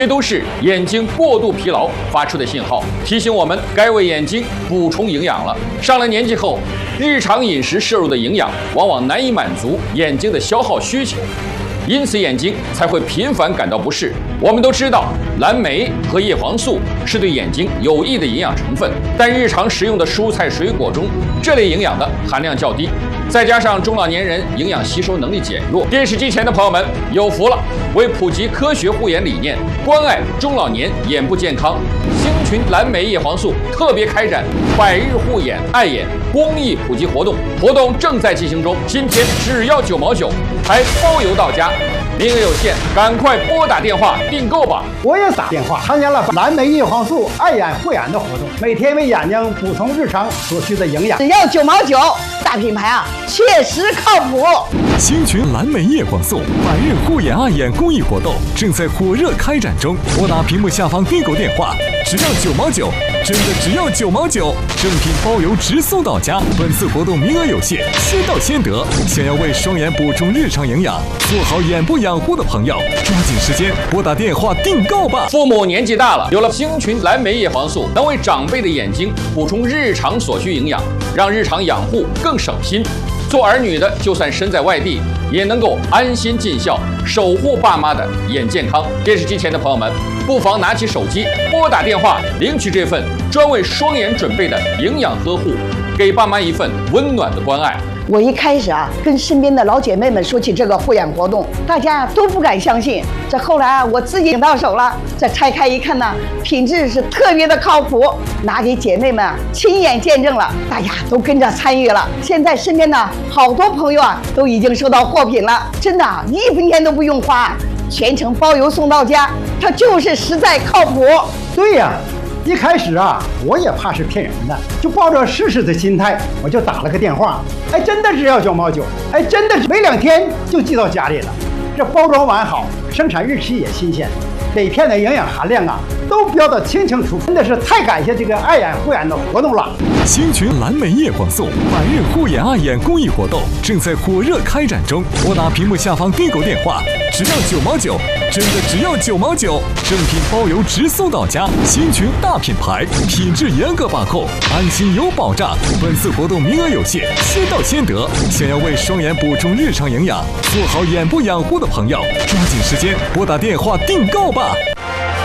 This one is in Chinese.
这都是眼睛过度疲劳发出的信号，提醒我们该为眼睛补充营养了。上了年纪后，日常饮食摄入的营养往往难以满足眼睛的消耗需求，因此眼睛才会频繁感到不适。我们都知道，蓝莓和叶黄素是对眼睛有益的营养成分，但日常食用的蔬菜水果中，这类营养的含量较低。再加上中老年人营养吸收能力减弱，电视机前的朋友们有福了！为普及科学护眼理念，关爱中老年眼部健康，星群蓝莓叶黄素特别开展百日护眼爱眼公益普及活动，活动正在进行中，今天只要9毛9，还包邮到家。名额有限，赶快拨打电话订购吧！ 我也打电话参加了蓝莓叶黄素爱眼护眼的活动，每天为眼睛补充日常所需的营养。 只要9毛9，大品牌啊，确实靠谱。 星群蓝莓叶黄素百日护眼爱眼公益活动正在火热开展中，拨打屏幕下方订购电话，只要9毛9，真的只要9毛9，正品包邮直送到家。本次活动名额有限，先到先得。想要为双眼补充日常营养，做好眼部养护的朋友，抓紧时间拨打电话订购吧。 父母年纪大了，有了星群蓝莓叶黄素，能为长辈的眼睛补充日常所需营养，让日常养护更省心。做儿女的，就算身在外地，也能够安心尽孝，守护爸妈的眼健康。电视机前的朋友们，不妨拿起手机，拨打电话，领取这份专为双眼准备的营养呵护，给爸妈一份温暖的关爱。 我一开始啊，跟身边的老姐妹们说起这个护眼活动，大家都不敢相信。这后来啊，我自己领到手了，这拆开一看呢，品质是特别的靠谱，拿给姐妹们啊亲眼见证了，大家都跟着参与了。现在身边呢，好多朋友啊都已经收到货品了，真的1分钱都不用花，全程包邮送到家，它就是实在靠谱。 对呀。一开始啊，我也怕是骗人的，就抱着试试的心态，我就打了个电话。哎，真的只要9毛9，哎，真的没2天就寄到家里了。这包装完好，生产日期也新鲜，每片的营养含量啊都标得清清楚楚，真的是太感谢这个爱眼护眼的活动了。 星群蓝莓叶黄素百日护眼爱眼公益活动正在火热开展中，拨打屏幕下方订购电话，只要9毛9，真的只要9毛9，正品包邮直送到家。星群大品牌，品质严格把控，安心有保障。本次活动名额有限，先到先得。想要为双眼补充日常营养，做好眼部养护的朋友，抓紧时间拨打电话订购吧。